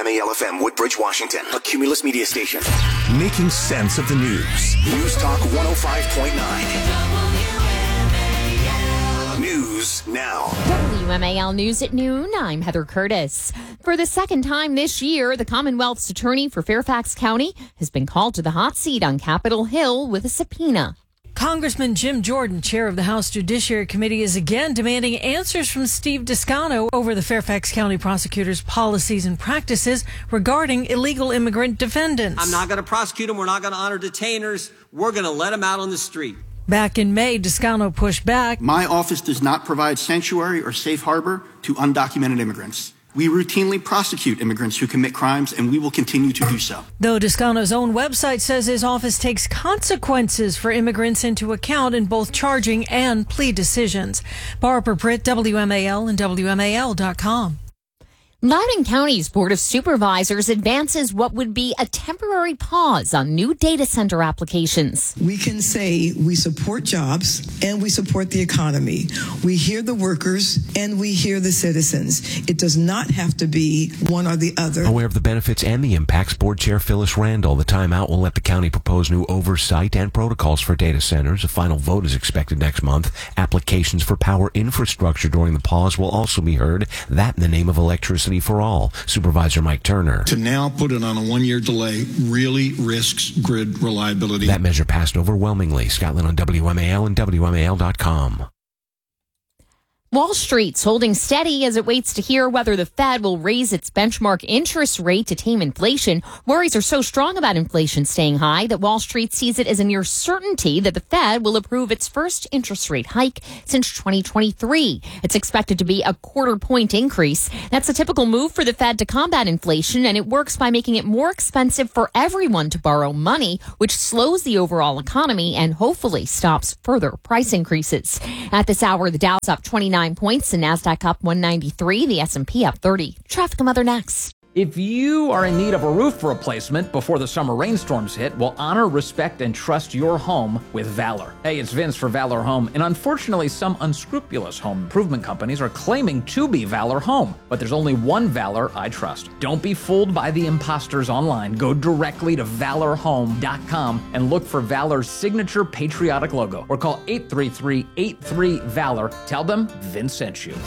WMAL-FM, Woodbridge, Washington, a Cumulus media station. Making sense of the news. News Talk 105.9. News now. WMAL News at noon. I'm Heather Curtis. For the second time this year, the Commonwealth's attorney for Fairfax County has been called to the hot seat on Capitol Hill with a subpoena. Congressman Jim Jordan, chair of the House Judiciary Committee, is again demanding answers from Steve Descano over the Fairfax County prosecutor's policies and practices regarding illegal immigrant defendants. I'm not going to prosecute them. We're not going to honor detainers. We're going to let them out on the street. Back in May, Descano pushed back. My office does not provide sanctuary or safe harbor to undocumented immigrants. We routinely prosecute immigrants who commit crimes, and we will continue to do so. Though Descano's own website says his office takes consequences for immigrants into account in both charging and plea decisions. Barbara Britt, WMAL and WMAL.com. Loudoun County's Board of Supervisors advances what would be a temporary pause on new data center applications. We can say we support jobs and we support the economy. We hear the workers and we hear the citizens. It does not have to be one or the other. Aware of the benefits and the impacts, Board Chair Phyllis Randall. The timeout will let the county propose new oversight and protocols for data centers. A final vote is expected next month. Applications for power infrastructure during the pause will also be heard. That in the name of electricity for all. Supervisor Mike Turner. To now put it on a one-year delay really risks grid reliability. That measure passed overwhelmingly. Scotland on WMAL and WMAL.com. Wall Street's holding steady as it waits to hear whether the Fed will raise its benchmark interest rate to tame inflation. Worries are so strong about inflation staying high that Wall Street sees it as a near certainty that the Fed will approve its first interest rate hike since 2023. It's expected to be a quarter-point increase. That's a typical move for the Fed to combat inflation, and it works by making it more expensive for everyone to borrow money, which slows the overall economy and hopefully stops further price increases. At this hour, the Dow's up 29 points, the NASDAQ up 193, the S&P up 30. Traffic and weather next. If you are in need of a roof replacement before the summer rainstorms hit, well, honor, respect, and trust your home with Valor. Hey, it's Vince for Valor Home, and unfortunately, some unscrupulous home improvement companies are claiming to be Valor Home, but there's only one Valor I trust. Don't be fooled by the imposters online. Go directly to valorhome.com and look for Valor's signature patriotic logo, or call 833-83-VALOR. Tell them Vince sent you.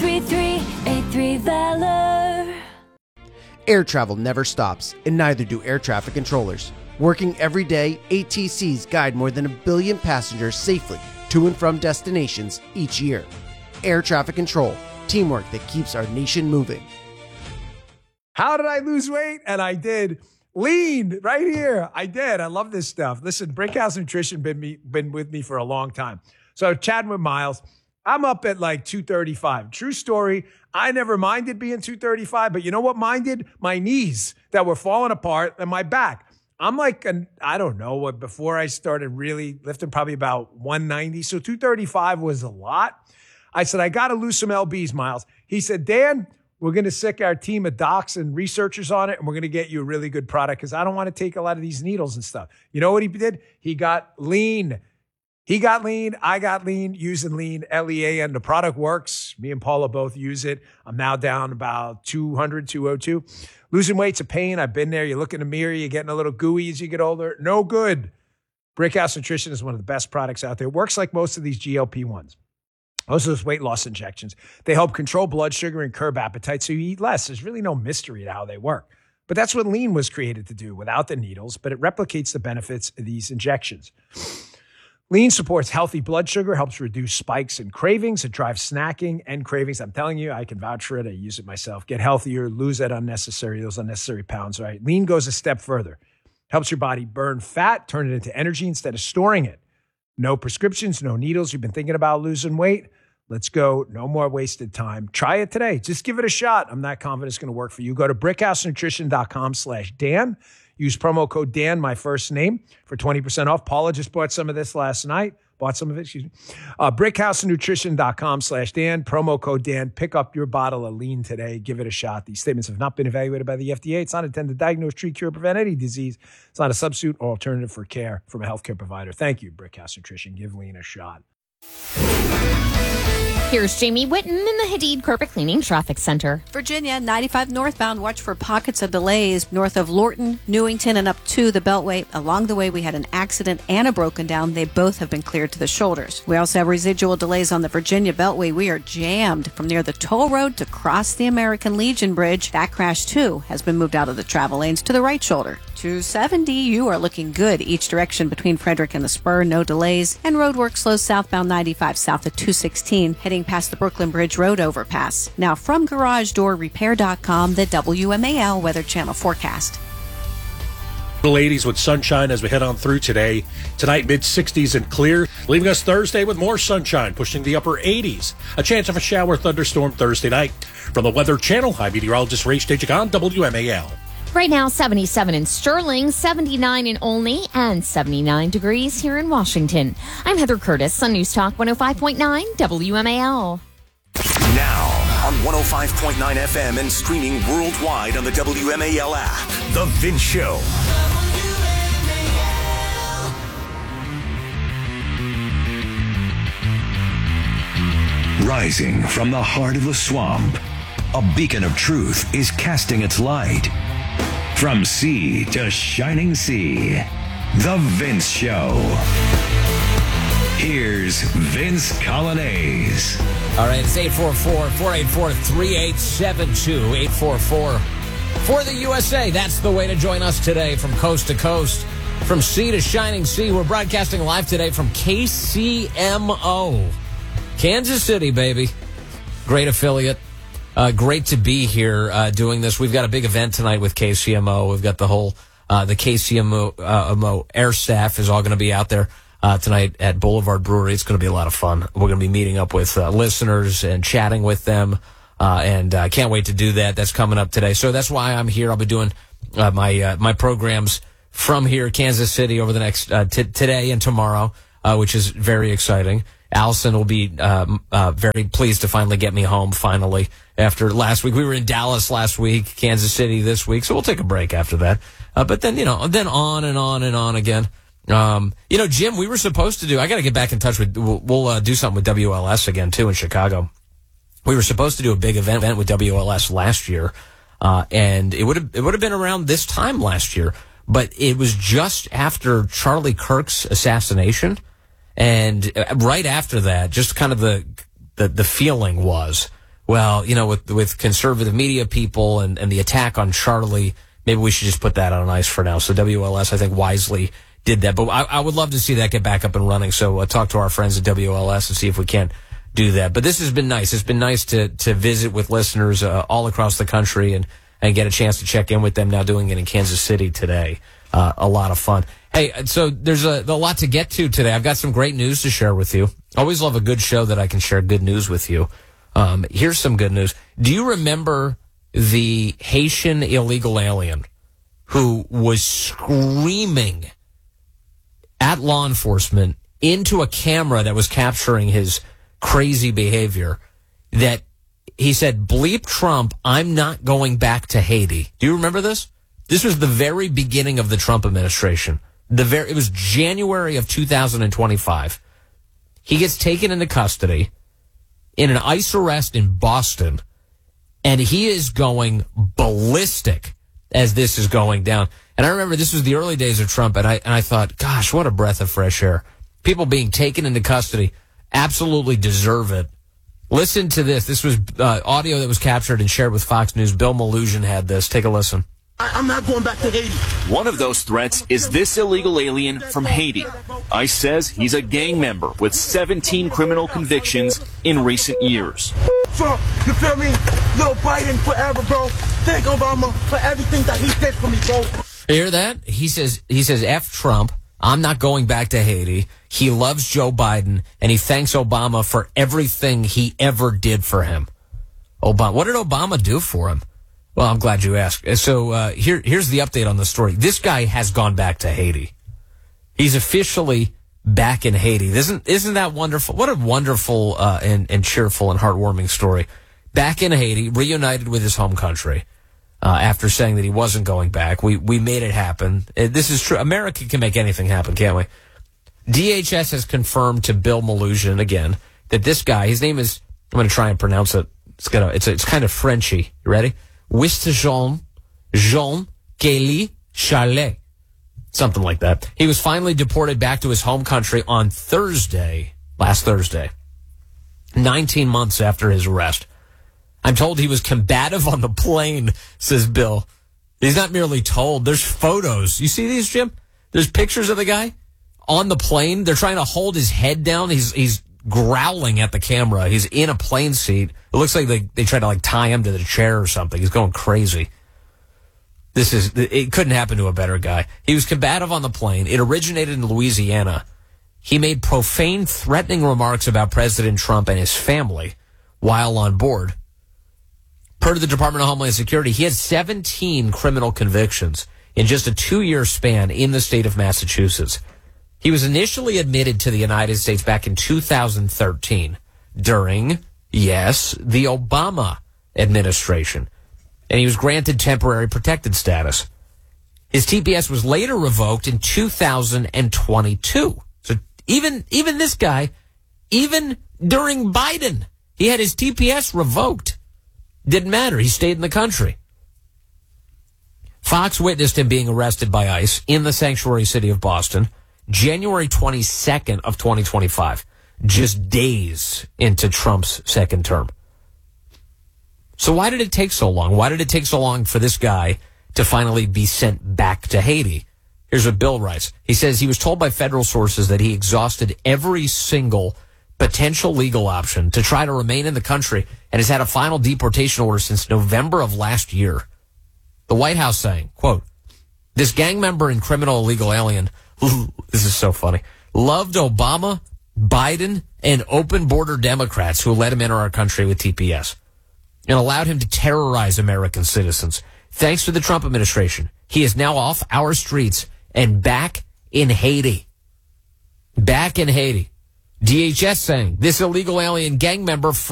833-83-VALOR. Air travel never stops, and neither do air traffic controllers. Working every day, ATCs guide more than 1 billion passengers safely to and from destinations each year. Air traffic control, teamwork that keeps our nation moving. How did I lose weight? And I did. Lean right here. I did. I love this stuff. Listen, Brickhouse Nutrition been with me for a long time. So chatting with Miles, I'm up at like 235. True story. I never minded being 235, but you know what minded? My knees that were falling apart and my back. I'm like, I don't know what, before I started really lifting, probably about 190. So 235 was a lot. I said, I got to lose some LBs, Miles. He said, Dan, we're going to sick our team of docs and researchers on it, and we're going to get you a really good product because I don't want to take a lot of these needles and stuff. You know what he did? He got lean. He got lean. I got lean using lean, LEAN. The product works. Me and Paula both use it. I'm now down about 200, 202. Losing weight's a pain. I've been there. You look in the mirror, you're getting a little gooey as you get older. No good. Brickhouse Nutrition is one of the best products out there. It works like most of these GLP-1s. Most of those weight loss injections. They help control blood sugar and curb appetite so you eat less. There's really no mystery to how they work. But that's what lean was created to do without the needles, but it replicates the benefits of these injections. Lean supports healthy blood sugar, helps reduce spikes and cravings. It drives snacking and cravings. I'm telling you, I can vouch for it. I use it myself. Get healthier, lose those unnecessary pounds, right? Lean goes a step further. Helps your body burn fat, turn it into energy instead of storing it. No prescriptions, no needles. You've been thinking about losing weight? Let's go. No more wasted time. Try it today. Just give it a shot. I'm not confident it's going to work for you. Go to brickhousenutrition.com/Dan. Use promo code Dan, my first name, for 20% off. Paula just bought some of this last night. Brickhousenutrition.com/Dan. Promo code Dan. Pick up your bottle of lean today. Give it a shot. These statements have not been evaluated by the FDA. It's not intended to diagnose, treat, cure, prevent any disease. It's not a substitute or alternative for care from a healthcare provider. Thank you, Brickhouse Nutrition. Give lean a shot. Here's Jamie Whitten in the Hadid Carpet Cleaning Traffic Center. Virginia, 95 northbound, watch for pockets of delays north of Lorton, Newington, and up to the Beltway. Along the way, we had an accident and a broken down. They both have been cleared to the shoulders. We also have residual delays on the Virginia Beltway. We are jammed from near the toll road to cross the American Legion Bridge. That crash, too, has been moved out of the travel lanes to the right shoulder. 270, you are looking good each direction between Frederick and the Spur. No delays. And road work slows southbound 95 south of 216, heading past the Brooklyn Bridge Road overpass. Now from GarageDoorRepair.com, the WMAL Weather Channel forecast. The 80s with sunshine as we head on through today. Tonight, mid-60s and clear, leaving us Thursday with more sunshine, pushing the upper 80s. A chance of a shower thunderstorm Thursday night. From the Weather Channel, I'm meteorologist Ray Stachik on WMAL. Right now, 77 in Sterling, 79 in Olney, and 79 degrees here in Washington. I'm Heather Curtis on News Talk 105.9 WMAL. Now on 105.9 FM and streaming worldwide on the WMAL app. The Vince Show. Rising from the heart of the swamp, a beacon of truth is casting its light. From sea to shining sea, The Vince Show. Here's Vince Colonnese. All right, it's 844-484-3872. 844 for the USA. That's the way to join us today from coast to coast, from sea to shining sea. We're broadcasting live today from KCMO. Kansas City, baby. Great affiliate. Great to be here doing this. We've got a big event tonight with KCMO. We've got the whole the KCMO air staff is all going to be out there tonight at Boulevard Brewery. It's going to be a lot of fun. We're going to be meeting up with listeners and chatting with them, and can't wait to do that. That's coming up today. So that's why I'm here. I'll be doing my programs from here, Kansas City, over the next today and tomorrow, which is very exciting. Allison will be very pleased to finally get me home finally after last week. We were in Dallas last week, Kansas City this week, so we'll take a break after that. But then, then on and on and on again. Jim, we were supposed to do, I got to get back in touch with, we'll do something with WLS again, too, in Chicago. We were supposed to do a big event with WLS last year, and it would have been around this time last year, but it was just after Charlie Kirk's assassination. And right after that, just kind of the feeling was, well, with conservative media people and the attack on Charlie, maybe we should just put that on ice for now. So WLS, I think, wisely did that. But I would love to see that get back up and running. So talk to our friends at WLS and see if we can't do that. But this has been nice. It's been nice to visit with listeners all across the country and get a chance to check in with them now doing it in Kansas City today. A lot of fun. Hey, so there's a lot to get to today. I've got some great news to share with you. Always love a good show that I can share good news with you. Here's some good news. Do you remember the Haitian illegal alien who was screaming at law enforcement into a camera that was capturing his crazy behavior, that he said, "Bleep Trump, I'm not going back to Haiti"? Do you remember this? This was the very beginning of the Trump administration. It was January of 2025. He gets taken into custody in an ICE arrest in Boston, and he is going ballistic as this is going down. And I remember this was the early days of Trump, and I thought, gosh, what a breath of fresh air. People being taken into custody absolutely deserve it. Listen to this. This was audio that was captured and shared with Fox News. Bill Malugin had this. Take a listen. I'm not going back to Haiti. One of those threats is this illegal alien from Haiti. ICE says he's a gang member with 17 criminal convictions in recent years. Trump, you feel me? Little Biden forever, bro. Thank Obama for everything that he did for me, bro. You hear that? He says, F Trump, I'm not going back to Haiti. He loves Joe Biden, and he thanks Obama for everything he ever did for him. Obama, what did Obama do for him? Well, I'm glad you asked. So here's the update on the story. This guy has gone back to Haiti. He's officially back in Haiti. Isn't that wonderful? What a wonderful and cheerful and heartwarming story. Back in Haiti, reunited with his home country after saying that he wasn't going back. We made it happen. This is true. America can make anything happen, can't we? DHS has confirmed to Bill Malugin again that this guy, his name is I'm going to try and pronounce it. It's kind of Frenchy. You ready? Wissajean Jean Kelly Charlet. Something like that. He was finally deported back to his home country on last Thursday, 19 months after his arrest. I'm told he was combative on the plane, says Bill. He's not merely told. There's photos. You see these, Jim? There's pictures of the guy on the plane. They're trying to hold his head down. He's growling at the camera. He's in a plane seat. It looks like they tried to tie him to the chair or something. He's going crazy. It couldn't happen to a better guy. He was combative on the plane. It originated in Louisiana. He made profane, threatening remarks about President Trump and his family while on board. Per the Department of Homeland Security, he had 17 criminal convictions in just a 2-year span in the state of Massachusetts. He was initially admitted to the United States back in 2013 during, the Obama administration. And he was granted temporary protected status. His TPS was later revoked in 2022. So even this guy, even during Biden, he had his TPS revoked. Didn't matter. He stayed in the country. Fox witnessed him being arrested by ICE in the sanctuary city of Boston, January 22nd of 2025, just days into Trump's second term. So why did it take so long? Why did it take so long for this guy to finally be sent back to Haiti? Here's what Bill writes. He says he was told by federal sources that he exhausted every single potential legal option to try to remain in the country and has had a final deportation order since November of last year. The White House saying, quote, this gang member and criminal illegal alien, this is so funny, loved Obama, Biden, and open border Democrats who let him enter our country with TPS and allowed him to terrorize American citizens. Thanks to the Trump administration, he is now off our streets and back in Haiti. Back in Haiti. DHS saying this illegal alien gang member